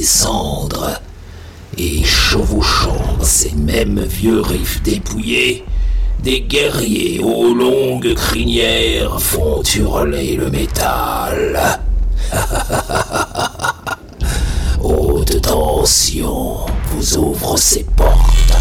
cendres, et chevauchant ces mêmes vieux riffs dépouillés, des guerriers aux longues crinières font hurler le métal. Haute tension vous ouvre ses